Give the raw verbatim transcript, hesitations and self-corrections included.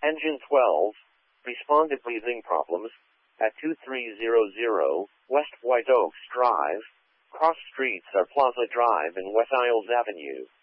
Engine twelve responded breathing problems at two three zero zero West White Oaks Drive. Cross streets are Plaza Drive and West Isles Avenue.